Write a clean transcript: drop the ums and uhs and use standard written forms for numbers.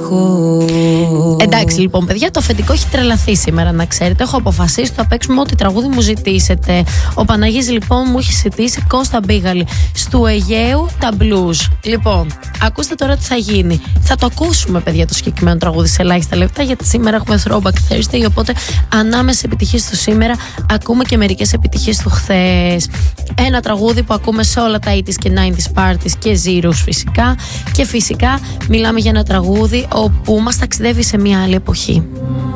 Εντάξει λοιπόν παιδιά, το αφεντικό έχει τρελαθεί σήμερα, να ξέρετε. Έχω αποφασίσει θα παίξουμε ό,τι τραγούδι μου ζητήσετε. Ο Παναγής λοιπόν μου έχει ζητήσει Κώστα Μπίγαλη, Στου Αιγαίου τα blues. Λοιπόν, ακούστε τώρα τι θα γίνει. Θα το ακούσουμε παιδιά το συγκεκριμένο τραγούδι σε ελάχιστα λεπτά, γιατί σήμερα έχουμε Throwback Thursday, οπότε ανάμεσα επιτυχίες του σήμερα ακούμε και μερικές επιτυχίες του χθες. Ένα τραγούδι που ακούμε σε όλα τα 80s και 90s parties και zeros φυσικά. Και φυσικά μιλάμε για ένα τραγούδι όπου μας ταξιδεύει σε μια άλλη εποχή.